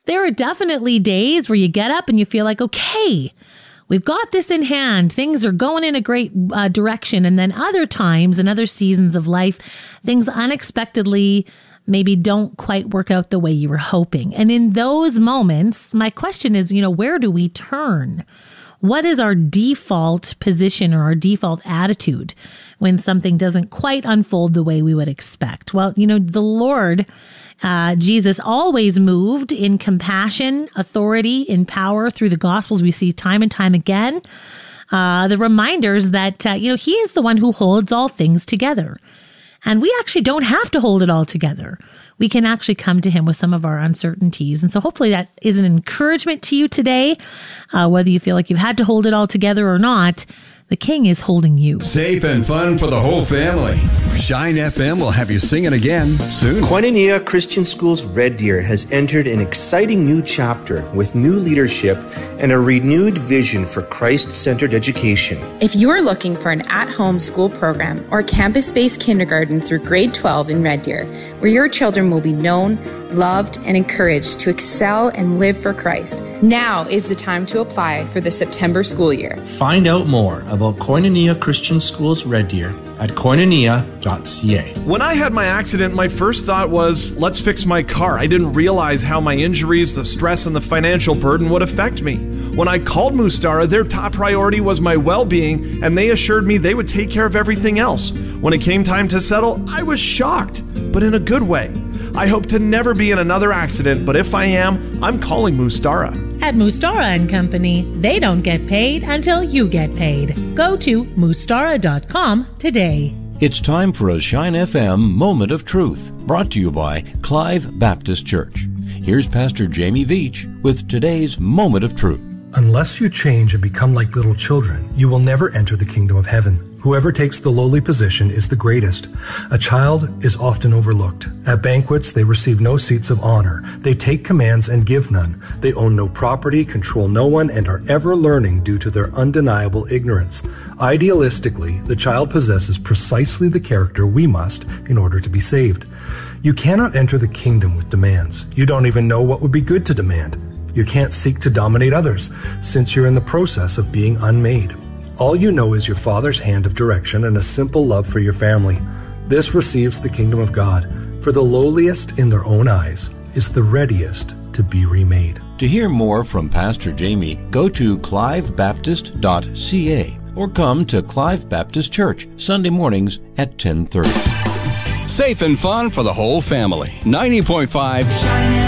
There are definitely days where you get up and you feel like, okay, we've got this in hand. Things are going in a great direction. And then other times and other seasons of life, things unexpectedly maybe don't quite work out the way you were hoping. And in those moments, my question is, where do we turn? What is our default position or our default attitude when something doesn't quite unfold the way we would expect? Well, the Lord, Jesus, always moved in compassion, authority, in power through the Gospels. We see time and time again the reminders that, he is the one who holds all things together. And we actually don't have to hold it all together. We can actually come to him with some of our uncertainties. And so hopefully that is an encouragement to you today, whether you feel like you've had to hold it all together or not. The King is holding you. Safe and fun for the whole family. Shine FM will have you singing again soon. Koinonia Christian Schools Red Deer has entered an exciting new chapter with new leadership and a renewed vision for Christ-centered education. If you're looking for an at-home school program or campus-based kindergarten through grade 12 in Red Deer, where your children will be known, loved, and encouraged to excel and live for Christ, now is the time to apply for the September school year. Find out more about Koinonia Christian Schools Red Deer at koinonia.ca. When I had my accident, my first thought was, let's fix my car. I didn't realize how my injuries, the stress, and the financial burden would affect me. When I called Mustara, their top priority was my well-being, and they assured me they would take care of everything else. When it came time to settle, I was shocked, but in a good way. I hope to never be in another accident, but if I am, I'm calling Mustara. At Mustara & Company, they don't get paid until you get paid. Go to mustara.com today. It's time for a Shine FM Moment of Truth, brought to you by Clive Baptist Church. Here's Pastor Jamie Veach with today's Moment of Truth. Unless you change and become like little children, you will never enter the kingdom of heaven. Whoever takes the lowly position is the greatest. A child is often overlooked. At banquets, they receive no seats of honor. They take commands and give none. They own no property, control no one, and are ever learning due to their undeniable ignorance. Idealistically, the child possesses precisely the character we must in order to be saved. You cannot enter the kingdom with demands. You don't even know what would be good to demand. You can't seek to dominate others, since you're in the process of being unmade. All you know is your Father's hand of direction and a simple love for your family. This receives the kingdom of God, for the lowliest in their own eyes is the readiest to be remade. To hear more from Pastor Jamie, go to clivebaptist.ca or come to Clive Baptist Church Sunday mornings at 10:30. Safe and fun for the whole family. 90.5